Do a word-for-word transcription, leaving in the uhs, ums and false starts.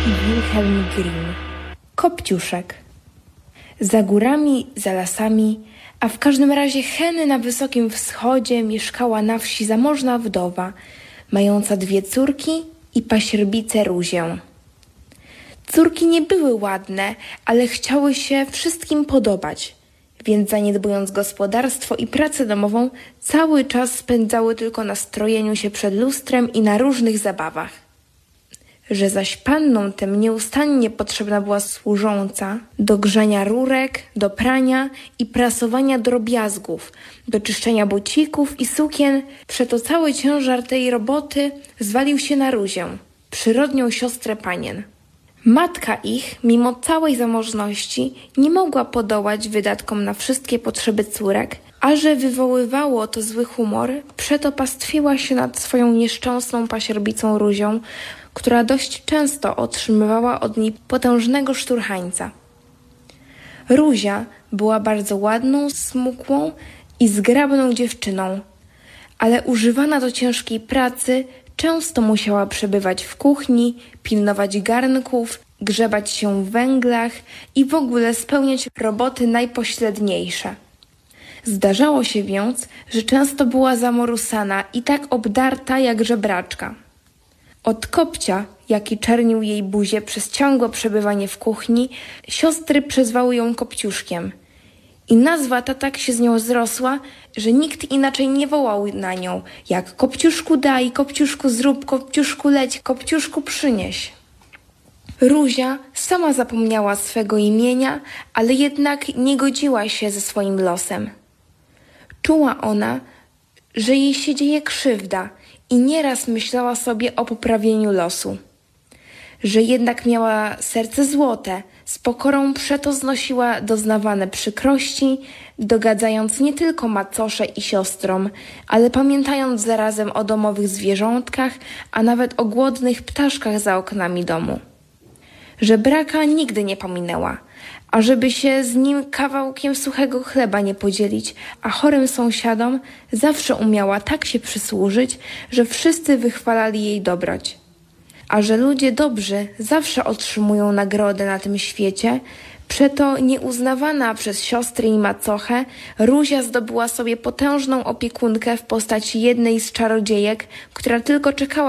Wilhelm Grimm. Kopciuszek. Za górami, za lasami, a w każdym razie Heny na wysokim wschodzie mieszkała na wsi zamożna wdowa, mająca dwie córki i pasierbicę Ruzię. Córki nie były ładne, ale chciały się wszystkim podobać, więc zaniedbując gospodarstwo i pracę domową, cały czas spędzały tylko na strojeniu się przed lustrem i na różnych zabawach. Że zaś pannom tym nieustannie potrzebna była służąca do grzania rurek, do prania i prasowania drobiazgów, do czyszczenia bucików i sukien, przeto cały ciężar tej roboty zwalił się na Ruzię, przyrodnią siostrę panien. Matka ich, mimo całej zamożności, nie mogła podołać wydatkom na wszystkie potrzeby córek, a że wywoływało to zły humor, przeto pastwiła się nad swoją nieszczęsną pasierbicą Ruzią, która dość często otrzymywała od niej potężnego szturchańca. Ruzia była bardzo ładną, smukłą i zgrabną dziewczyną, ale używana do ciężkiej pracy często musiała przebywać w kuchni, pilnować garnków, grzebać się w węglach i w ogóle spełniać roboty najpośredniejsze. Zdarzało się więc, że często była zamorusana i tak obdarta jak żebraczka. Od kopcia, jaki czernił jej buzię przez ciągłe przebywanie w kuchni, siostry przezwały ją Kopciuszkiem. I nazwa ta tak się z nią zrosła, że nikt inaczej nie wołał na nią, jak Kopciuszku daj, Kopciuszku zrób, Kopciuszku leć, Kopciuszku przynieś. Ruzia sama zapomniała swego imienia, ale jednak nie godziła się ze swoim losem. Czuła ona, że jej się dzieje krzywda i nieraz myślała sobie o poprawieniu losu. Że jednak miała serce złote, z pokorą przeto znosiła doznawane przykrości, dogadzając nie tylko macosze i siostrom, ale pamiętając zarazem o domowych zwierzątkach, a nawet o głodnych ptaszkach za oknami domu. Żebraka nigdy nie pominęła, ażeby się z nim kawałkiem suchego chleba nie podzielić, a chorym sąsiadom zawsze umiała tak się przysłużyć, że wszyscy wychwalali jej dobroć. A że ludzie dobrzy zawsze otrzymują nagrodę na tym świecie, przeto nieuznawana przez siostry i macochę, Ruzia zdobyła sobie potężną opiekunkę w postaci jednej z czarodziejek, która tylko czekała